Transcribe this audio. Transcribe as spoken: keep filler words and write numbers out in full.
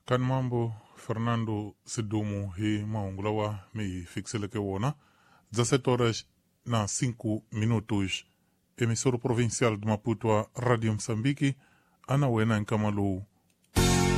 Kan mambo Fernando Sidumu hii maungulawa mi fixeleke wona dezessete horas na cinco minutos. Emissora provincial de Maputo, Rádio Moçambique, ana wena nkamalu